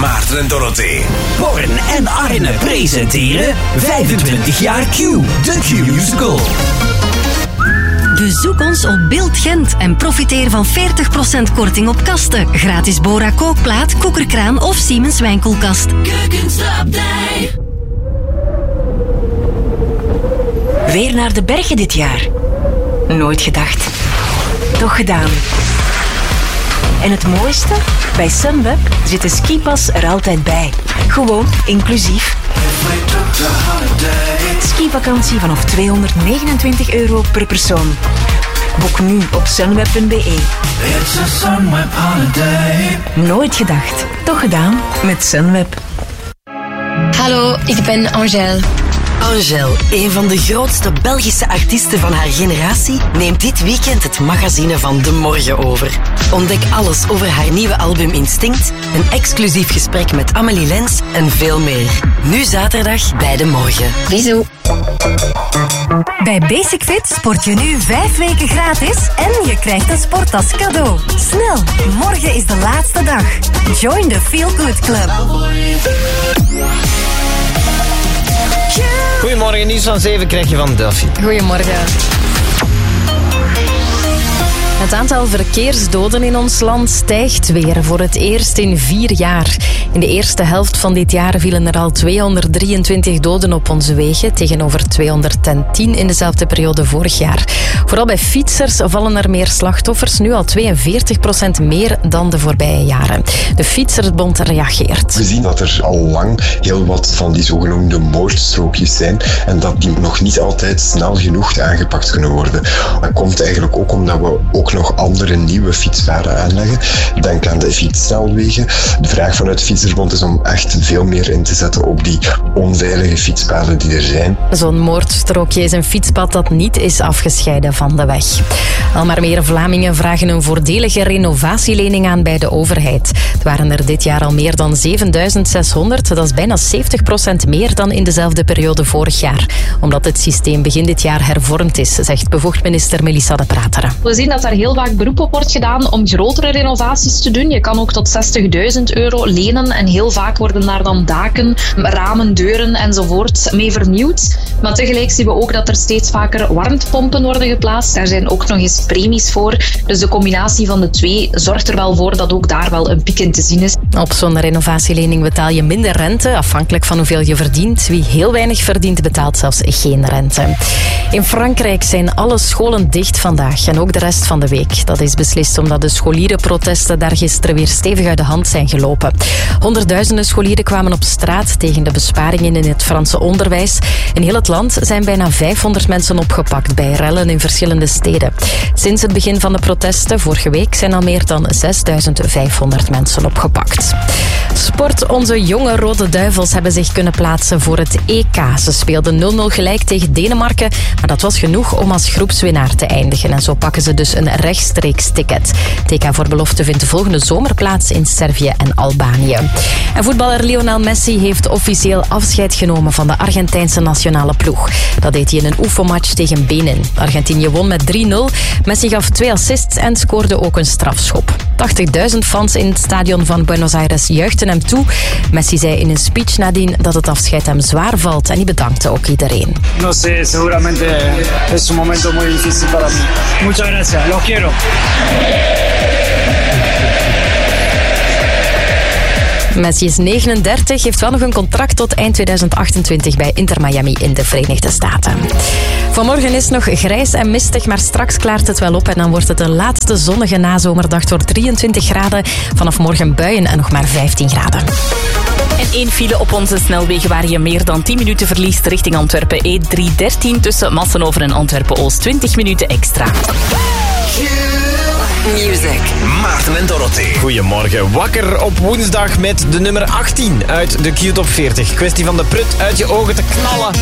Maarten en Dorothee. Born en Arne presenteren 25 jaar Q, de Q-musical. Bezoek ons op Beeld Gent en profiteer van 40% korting op kasten. Gratis Bora kookplaat, koekerkraan of Siemens wijnkoelkast. Keukenslapdij. Weer naar de bergen dit jaar. Nooit gedacht. Toch gedaan. En het mooiste? Bij Sunweb zit de skipas er altijd bij. Gewoon inclusief. Skivakantie vanaf €229 per persoon. Boek nu op sunweb.be. Nooit gedacht. Toch gedaan met Sunweb. Hallo, ik ben Angèle. Angèle, een van de grootste Belgische artiesten van haar generatie, neemt dit weekend het magazine van De Morgen over. Ontdek alles over haar nieuwe album Instinct, een exclusief gesprek met Amélie Lens en veel meer. Nu zaterdag bij De Morgen. Bisous. Bij Basic Fit sport je nu 5 weken gratis en je krijgt een sporttas cadeau. Snel, morgen is de laatste dag. Join the Feel Good Club. Goedemorgen, nieuws van 7 krijg je van Delphi. Goedemorgen. Het aantal verkeersdoden in ons land stijgt weer voor het eerst in 4 jaar. In de eerste helft van dit jaar vielen er al 223 doden op onze wegen, tegenover 210 in dezelfde periode vorig jaar. Vooral bij fietsers vallen er meer slachtoffers, nu al 42% meer dan de voorbije jaren. De Fietsersbond reageert. We zien dat er al lang heel wat van die zogenoemde moordstrookjes zijn en dat die nog niet altijd snel genoeg aangepakt kunnen worden. Dat komt eigenlijk ook omdat we ook nog andere nieuwe fietspaden aanleggen. Denk aan de fietssnelwegen. De vraag vanuit de Fietsersbond is om echt veel meer in te zetten op die onveilige fietspaden die er zijn. Zo'n moordstrookje is een fietspad dat niet is afgescheiden van de weg. Al maar meer Vlamingen vragen een voordelige renovatielening aan bij de overheid. Het waren er dit jaar al meer dan 7.600. Dat is bijna 70% meer dan in dezelfde periode vorig jaar. Omdat het systeem begin dit jaar hervormd is, zegt bevoegd minister Melissa de Prateren. We zien dat daar heel vaak beroep op wordt gedaan om grotere renovaties te doen. Je kan ook tot €60.000 lenen en heel vaak worden daar dan daken, ramen, deuren enzovoort mee vernieuwd. Maar tegelijk zien we ook dat er steeds vaker warmtepompen worden geplaatst. Daar zijn ook nog eens premies voor. Dus de combinatie van de twee zorgt er wel voor dat ook daar wel een piek in te zien is. Op zo'n renovatielening betaal je minder rente, afhankelijk van hoeveel je verdient. Wie heel weinig verdient, betaalt zelfs geen rente. In Frankrijk zijn alle scholen dicht vandaag en ook de rest van de week. Dat is beslist omdat de scholierenprotesten daar gisteren weer stevig uit de hand zijn gelopen. Honderdduizenden scholieren kwamen op straat tegen de besparingen in het Franse onderwijs. In heel het land zijn bijna 500 mensen opgepakt bij rellen in verschillende steden. Sinds het begin van de protesten vorige week zijn al meer dan 6.500 mensen opgepakt. Sport. Onze jonge Rode Duivels hebben zich kunnen plaatsen voor het EK. Ze speelden 0-0 gelijk tegen Denemarken, maar dat was genoeg om als groepswinnaar te eindigen. En zo pakken ze dus een rechtstreeks ticket. Het EK voor belofte vindt de volgende zomer plaats in Servië en Albanië. En voetballer Lionel Messi heeft officieel afscheid genomen van de Argentijnse nationale ploeg. Dat deed hij in een oefenmatch tegen Benin. Argentinië won met 3-0. Messi gaf 2 assists en scoorde ook een strafschop. 80.000 fans in het stadion van Buenos Aires juichten hem toe. Messi zei in een speech nadien dat het afscheid hem zwaar valt en hij bedankte ook iedereen. No sé, seguramente es un momento muy difícil para mí. Muchas gracias, los quiero. Messi is 39, heeft wel nog een contract tot eind 2028 bij Inter Miami in de Verenigde Staten. Vanmorgen is nog grijs en mistig, maar straks klaart het wel op en dan wordt het een laatste zonnige nazomerdag door 23 graden. Vanaf morgen buien en nog maar 15 graden. En 1 file op onze snelwegen waar je meer dan 10 minuten verliest richting Antwerpen. E313 tussen Massenhoven en Antwerpen-Oost. 20 minuten extra. Music. Maarten en Dorothee. Goedemorgen. Wakker op woensdag met de nummer 18 uit de Q-top 40. Kwestie van de prut uit je ogen te knallen.